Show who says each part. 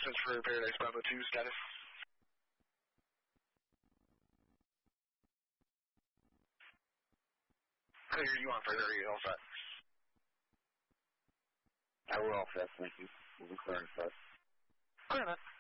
Speaker 1: Since for Paradise Bravo 2 status. Clear you on for area, all set.
Speaker 2: We're all set, thank you. We'll be clearing first.
Speaker 1: Clear enough.